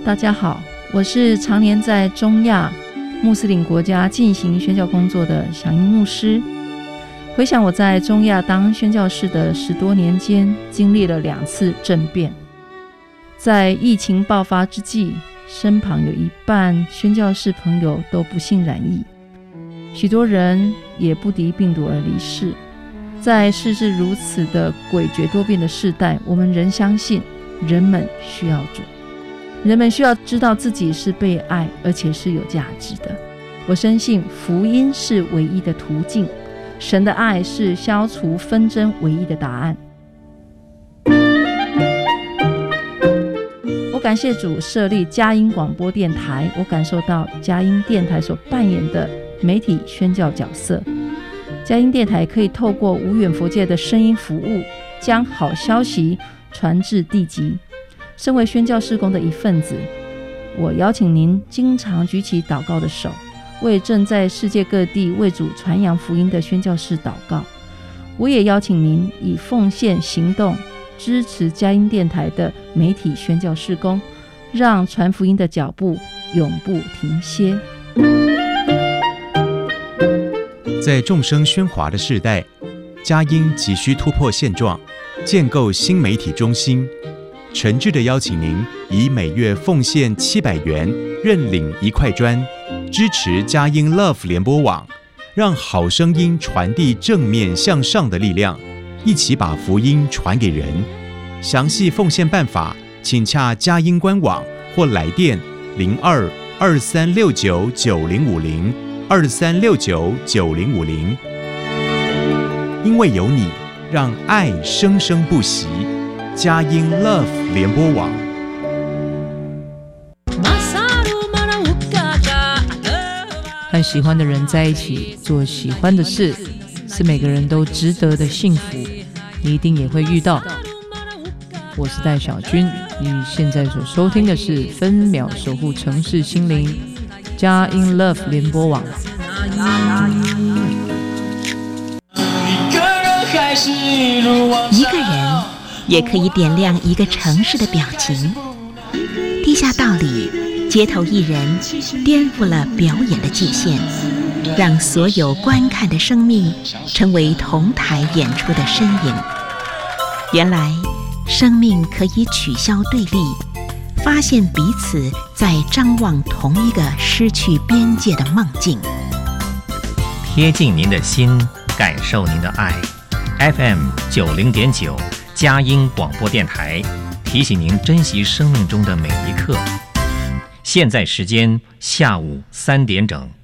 大家好，我是常年在中亚穆斯林国家进行宣教工作的响应牧师。回想我在中亚当宣教士的10多年间，经历了2次政变。在疫情爆发之际，身旁有一半宣教士朋友都不幸染疫，许多人也不敌病毒而离世。在世事如此的诡谲多变的世代，我们仍相信人们需要主，人们需要知道自己是被爱，而且是有价值的。我深信福音是唯一的途径，神的爱是消除纷争唯一的答案。我感谢主设立佳音广播电台，我感受到佳音电台所扮演的媒体宣教角色。佳音电台可以透过无远弗届的声音服务，将好消息传至地极。身为宣教事工的一份子，我邀请您经常举起祷告的手，为正在世界各地为主传扬福音的宣教士祷告。我也邀请您以奉献行动支持佳音电台的媒体宣教事工，让传福音的脚步永不停歇。 在众生喧哗的世代，佳音急需突破现状，建构新媒体中心。诚挚地邀请您以每月奉献700元认领1块砖，支持佳音 Love 联播网，让好声音传递正面向上的力量，一起把福音传给人。详细奉献办法，请洽佳音官网或来电02-2369-9050 2369-9050。因为有你，让爱生生不息。佳音 Love 联播网。 和喜欢的人在一起做喜欢的事，是每个人都值得的幸福，你一定也会遇到。我是戴小军，你现在所收听的是分秒守护城市心灵佳音 Love 联播网。 一个人也可以点亮一个城市的表情。地下道里，街头艺人颠覆了表演的界限，让所有观看的生命成为同台演出的身影。原来生命可以取消对立，发现彼此在张望同一个失去边界的梦境。 贴近您的心，感受您的爱。FM 90.9佳音广播电台提醒您珍惜生命中的每一刻。现在时间下午3点整。